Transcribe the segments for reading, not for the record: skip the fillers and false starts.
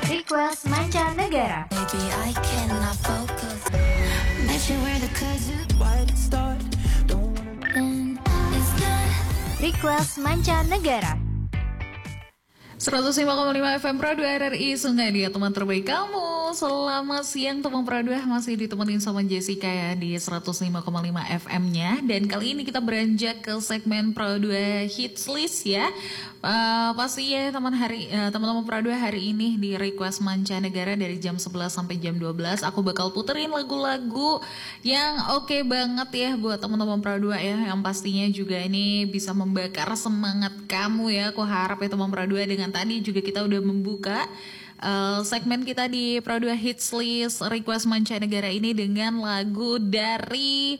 Request Mancanegara. Baby, I cannot focus. Met you where the cousin. It's not. Request Mancanegara. 105,5 FM Pro 2 RRI Sungai dia teman terbaik kamu. Selamat siang teman Pro 2, masih ditemenin sama Jessica ya di 105,5 FM-nya. Dan kali ini kita beranjak ke segmen Pro 2 Hits List ya. Pasti ya teman-teman Pro 2 hari ini di Request Mancanegara dari jam 11 sampai jam 12 aku bakal puterin lagu-lagu yang oke banget ya buat teman-teman Pro 2 ya. Yang pastinya juga ini bisa membakar semangat kamu ya. Aku harap ya teman Pro 2, dengan tadi juga kita udah membuka segmen kita di Pro 2 Hits List Request Mancanegara ini dengan lagu dari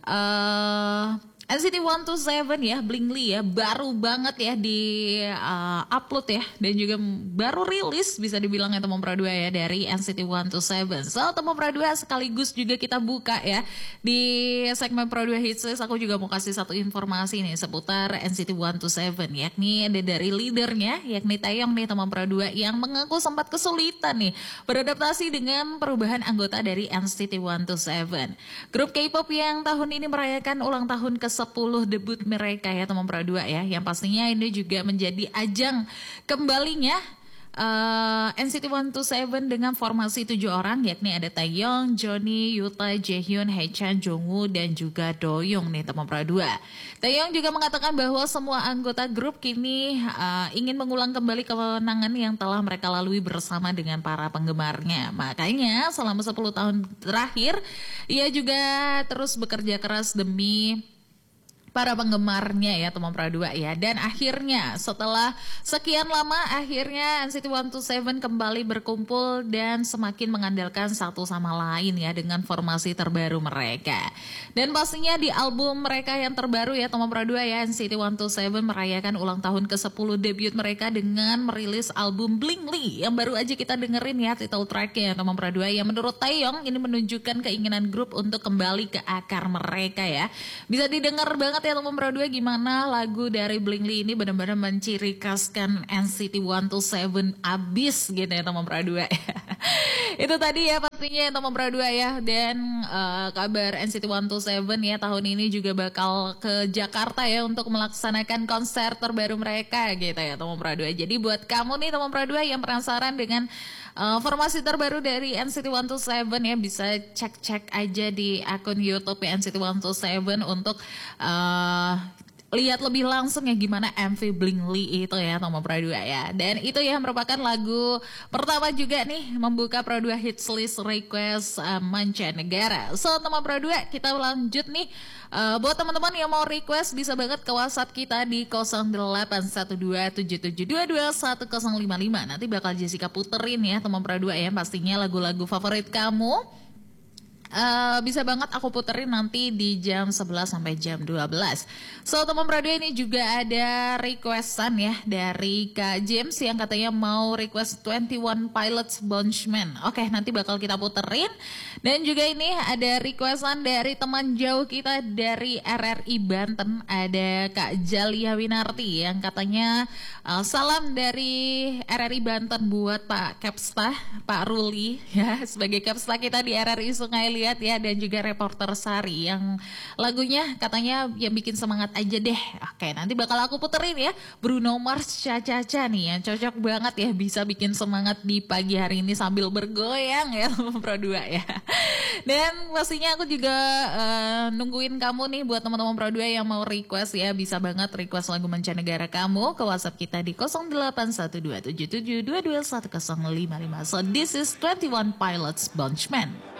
NCT 127 ya, Blingly ya, baru banget ya di upload ya, dan juga baru rilis bisa dibilang ya teman Pro 2 ya dari NCT 127. So teman Pro 2 sekaligus juga kita buka ya di segmen Pro 2 Hits List. Aku juga mau kasih satu informasi nih seputar NCT 127, yakni ada dari leadernya yakni Taeyong nih teman Pro 2 yang mengaku sempat kesulitan nih beradaptasi dengan perubahan anggota dari NCT 127. Grup K-pop yang tahun ini merayakan ulang tahun ke-10 debut mereka ya teman Pro 2 ya, yang pastinya ini juga menjadi ajang kembalinya NCT 127 dengan formasi 7 orang, yakni ada Taeyong, Johnny, Yuta, Jaehyun, Haechan, Jongwoo, dan juga Doyoung nih teman Pro 2. Taeyong juga mengatakan bahwa semua anggota grup kini ingin mengulang kembali kemenangan yang telah mereka lalui bersama dengan para penggemarnya. Makanya selama 10 tahun terakhir ia juga terus bekerja keras demi para penggemarnya ya teman Pro 2 ya. Dan akhirnya setelah sekian lama akhirnya NCT 127 kembali berkumpul dan semakin mengandalkan satu sama lain ya dengan formasi terbaru mereka. Dan pastinya di album mereka yang terbaru ya teman Pro 2 ya, NCT 127 merayakan ulang tahun ke-10 debut mereka dengan merilis album Blingly yang baru aja kita dengerin ya title tracknya teman Pro 2, yang menurut Taeyong ini menunjukkan keinginan grup untuk kembali ke akar mereka ya. Bisa didengar banget ya teman Pro 2 gimana lagu dari Blingly ini benar-benar menciri khaskan NCT 127 abis gitu ya teman Pro 2 ya. Itu tadi ya pastinya teman Pro 2 ya. Dan kabar NCT 127 ya tahun ini juga bakal ke Jakarta ya untuk melaksanakan konser terbaru mereka gitu ya teman Pro 2. Jadi buat kamu nih teman Pro 2 yang penasaran dengan formasi terbaru dari NCT 127 ya, bisa cek aja di akun YouTube ya NCT 127 untuk lihat lebih langsung ya gimana MV Blingly itu ya teman Pro 2 ya. Dan itu ya merupakan lagu pertama juga nih membuka Pro 2 Hits List Request Mancanegara. So teman Pro 2 kita lanjut nih. Buat teman-teman yang mau request bisa banget ke WhatsApp kita di 081277221055. Nanti bakal Jessica puterin ya teman Pro 2 ya, pastinya lagu-lagu favorit kamu. Bisa banget aku puterin nanti di jam 11 sampai jam 12. So teman Pro 2 ini juga ada requestan ya dari Kak James yang katanya mau request 21 Pilots Bunchman. Oke, nanti bakal kita puterin. Dan juga ini ada requestan dari teman jauh kita dari RRI Banten, ada Kak Jalia Winarti yang katanya salam dari RRI Banten buat Pak Kepsta, Pak Ruli ya, sebagai Kepsta kita di RRI Sungai Liat ya, dan juga reporter Sari yang lagunya katanya yang bikin semangat aja deh. Oke, nanti bakal aku puterin ya Bruno Mars Cha-Cha-Cha nih yang cocok banget ya, bisa bikin semangat di pagi hari ini sambil bergoyang ya Pro 2 ya. Dan pastinya aku juga nungguin kamu nih buat teman-teman Pro 2 yang mau request ya, bisa banget request lagu mancanegara kamu ke WhatsApp kita di 081277221055. So this is 21 Pilots Bunchman.